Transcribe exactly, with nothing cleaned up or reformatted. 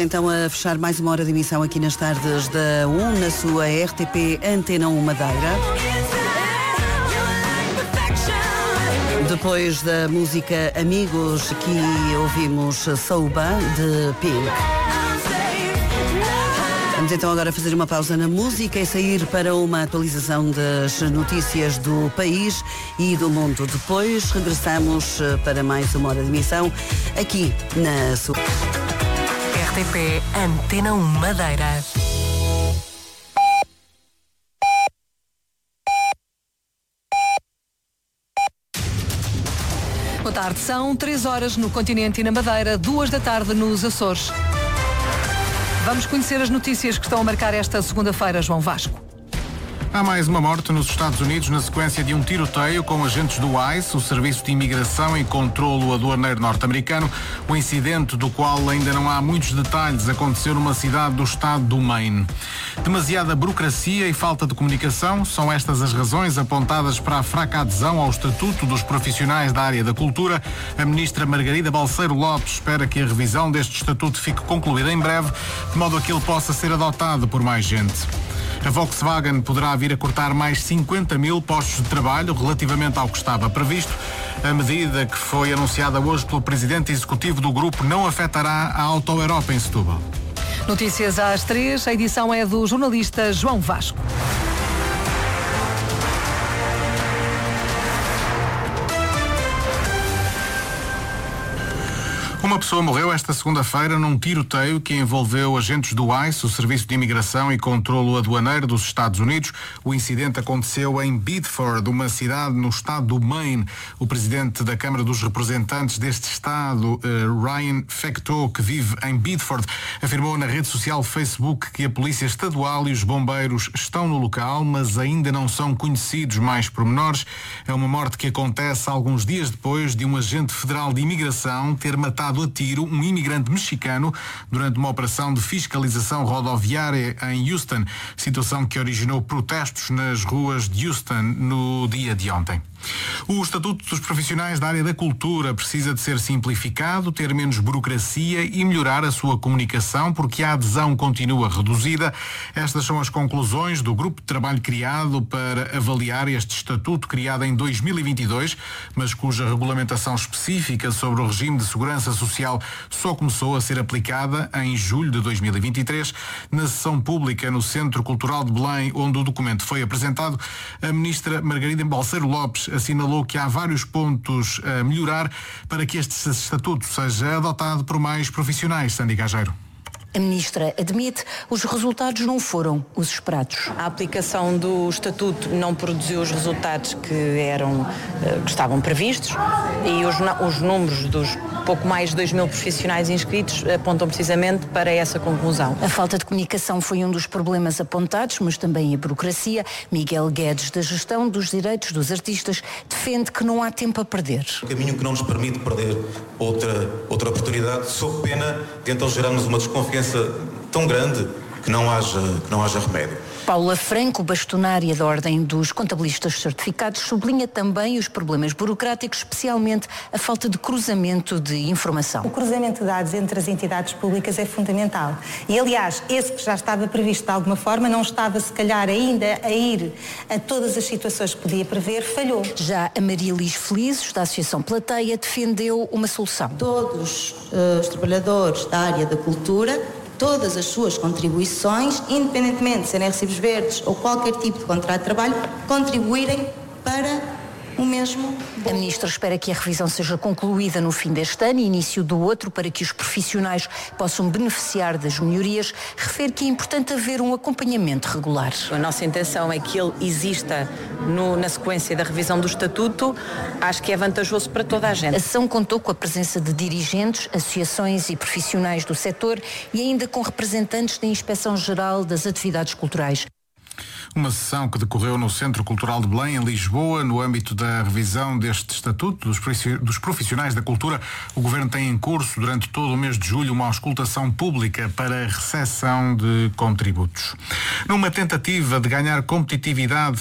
então a fechar mais uma hora de emissão aqui nas tardes da um, na sua R T P Antena um Madeira. Depois da música Amigos, aqui ouvimos Souba, de Pink. Vamos então agora fazer uma pausa na música e sair para uma atualização das notícias do país e do mundo. Depois regressamos para mais uma hora de emissão aqui na sua R T P Antena um Madeira. Boa tarde, são três horas no continente e na Madeira, duas da tarde nos Açores. Vamos conhecer as notícias que estão a marcar esta segunda-feira, João Vasco. Há mais uma morte nos Estados Unidos na sequência de um tiroteio com agentes do ICE, o Serviço de Imigração e Controlo Aduaneiro norte-americano. O incidente, do qual ainda não há muitos detalhes, aconteceu numa cidade do estado do Maine. Demasiada burocracia e falta de comunicação são estas as razões apontadas para a fraca adesão ao Estatuto dos Profissionais da área da cultura. A ministra Margarida Balseiro Lopes espera que a revisão deste estatuto fique concluída em breve, de modo a que ele possa ser adotado por mais gente. A Volkswagen poderá vir a cortar mais cinquenta mil postos de trabalho relativamente ao que estava previsto. A medida, que foi anunciada hoje pelo presidente executivo do grupo, não afetará a Auto Europa em Setúbal. Notícias às três, a edição é do jornalista João Vasco. Uma pessoa morreu esta segunda-feira num tiroteio que envolveu agentes do ICE, o Serviço de Imigração e Controlo Aduaneiro dos Estados Unidos. O incidente aconteceu em Bedford, uma cidade no estado do Maine. O presidente da Câmara dos Representantes deste estado, Ryan Fecteau, que vive em Bedford, afirmou na rede social Facebook que a Polícia Estadual e os bombeiros estão no local, mas ainda não são conhecidos mais pormenores. É uma morte que acontece alguns dias depois de um agente federal de imigração ter matado a tiro um imigrante mexicano durante uma operação de fiscalização rodoviária em Houston, situação que originou protestos nas ruas de Houston no dia de ontem. O Estatuto dos Profissionais da área da cultura precisa de ser simplificado, ter menos burocracia e melhorar a sua comunicação, porque a adesão continua reduzida. Estas são as conclusões do grupo de trabalho criado para avaliar este Estatuto, criado em dois mil e vinte e dois, mas cuja regulamentação específica sobre o regime de segurança social só começou a ser aplicada em julho de dois mil e vinte e três. Na sessão pública no Centro Cultural de Belém, onde o documento foi apresentado, a ministra Margarida Balseiro Lopes assinalou que há vários pontos a melhorar para que este estatuto seja adotado por mais profissionais. Sandy Gageiro. A ministra admite os resultados não foram os esperados. A aplicação do estatuto não produziu os resultados que eram, que estavam previstos e os, os números dos pouco mais de dois mil profissionais inscritos apontam precisamente para essa conclusão. A falta de comunicação foi um dos problemas apontados, mas também a burocracia. Miguel Guedes, da Gestão dos Direitos dos Artistas, defende que não há tempo a perder. O caminho que não nos permite perder outra, outra oportunidade, sob pena de então gerarmos uma desconfiança tão grande que não haja, que não haja remédio. Paula Franco, bastonária da Ordem dos Contabilistas Certificados, sublinha também os problemas burocráticos, especialmente a falta de cruzamento de informação. O cruzamento de dados entre as entidades públicas é fundamental. E, aliás, esse que já estava previsto de alguma forma, não estava, se calhar, ainda a ir a todas as situações que podia prever, falhou. Já a Maria Liz Felizes, da Associação Plateia, defendeu uma solução. Todos uh, os trabalhadores da área da cultura, todas as suas contribuições, independentemente de serem recibos verdes ou qualquer tipo de contrato de trabalho, contribuírem para o mesmo. A ministra espera que a revisão seja concluída no fim deste ano e início do outro, para que os profissionais possam beneficiar das melhorias. Refere que é importante haver um acompanhamento regular. A nossa intenção é que ele exista no, na sequência da revisão do Estatuto. Acho que é vantajoso para toda a gente. A sessão contou com a presença de dirigentes, associações e profissionais do setor e ainda com representantes da Inspeção-Geral das Atividades Culturais. Uma sessão que decorreu no Centro Cultural de Belém, em Lisboa, no âmbito da revisão deste Estatuto dos Profissionais da Cultura. O Governo tem em curso, durante todo o mês de julho, uma auscultação pública para a recepção de contributos. Numa tentativa de ganhar competitividade